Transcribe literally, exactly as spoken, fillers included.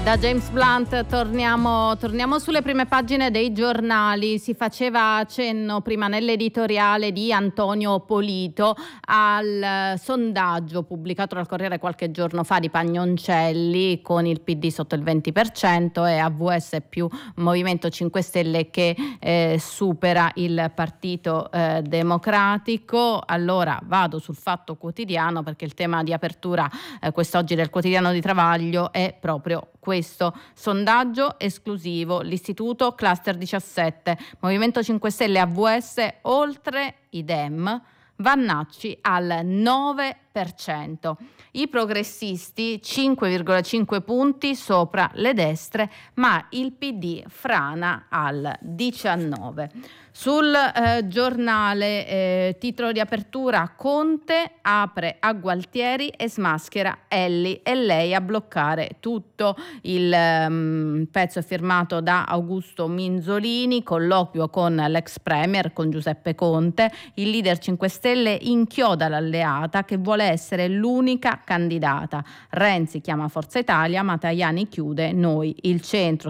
Da James Blunt torniamo, torniamo sulle prime pagine dei giornali. Si faceva cenno prima nell'editoriale di Antonio Polito al sondaggio pubblicato dal Corriere qualche giorno fa di Pagnoncelli, con il P D sotto il venti per cento e A V S più Movimento cinque Stelle che eh, supera il Partito eh, Democratico. Allora vado sul Fatto Quotidiano, perché il tema di apertura eh, quest'oggi del Quotidiano di Travaglio è proprio questo sondaggio esclusivo. L'Istituto Cluster diciassette, Movimento cinque Stelle, A V S oltre i Dem, Vannacci al nove per cento. I progressisti cinque virgola cinque punti sopra le destre, ma il P D frana al diciannove. Sul eh, giornale, eh, titolo di apertura: Conte apre a Gualtieri e smaschera Elly e lei a bloccare tutto. Il um, pezzo è firmato da Augusto Minzolini, colloquio con l'ex premier, con Giuseppe Conte. Il leader cinque Stelle inchioda l'alleata che vuole essere l'unica candidata. Renzi chiama Forza Italia, ma Tajani chiude noi il centro.